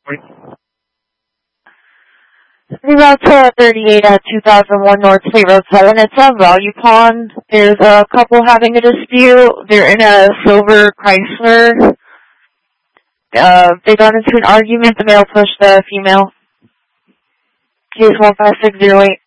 Route 38 at 2001 North State Road 7. It's a value pawn. There's a couple having a dispute. They're in a silver Chrysler. They got into an argument. The male pushed the female. Case 15608.